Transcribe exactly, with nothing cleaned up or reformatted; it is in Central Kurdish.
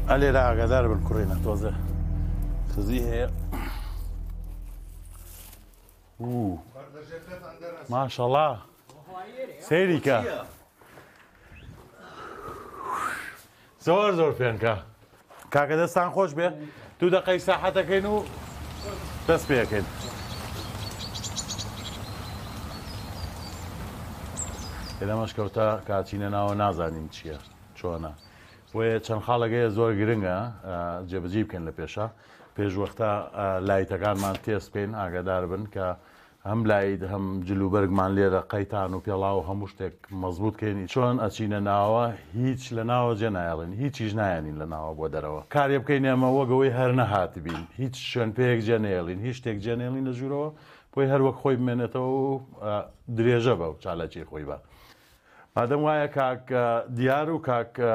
ئەلێرە ئاگادار بن کوڕێنە تۆزە خزی هەیە ماشەڵڵا سەیری کە زۆر زۆر پێنکە کاکە دەستان خۆش بێ دوو دەقەی ساحەتەکەین و دەست پێەکەین لەمەش کەوتە کاچینە ناوە نازانین چییە چۆنە وێ چەند خاڵەکەیە زۆر گرنگە جێبەجێ بکەن لە پێشە پێش وەختە لایتەکانمان تێست بکەین ئاگادار بن کە هەم لایت هەم جلوبەرگمان لێرە قەیتان و پێڵاو هەموو شتێک مەزبوط کەین چۆن ئەچینە ناوە هیچ لە ناوە جێ نایڵێن هیچیش نایەنین لە ناوە بۆ دەرەوە کارێ بکەین ئێمە وەگەوەی هەر نەهات بین هیچ شوێن پێیەک جێ نێڵین هیچ شتێک جێ نێڵین لە ژوورەوە بۆی هەر وەک خۆی بمێنێتەوە و درێژە بە و چالاکی خۆی بە مادەم وایە کاک دیار و کاک